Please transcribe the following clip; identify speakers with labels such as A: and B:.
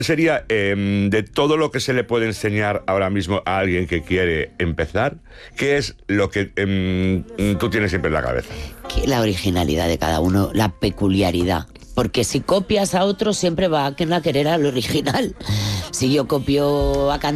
A: sería, de todo lo que se le puede enseñar ahora mismo a alguien que quiere empezar, ¿qué es lo que tú tienes siempre en la cabeza?
B: Que la originalidad de cada uno, la peculiaridad. Porque si copias a otro siempre va a querer al original. Si yo copio a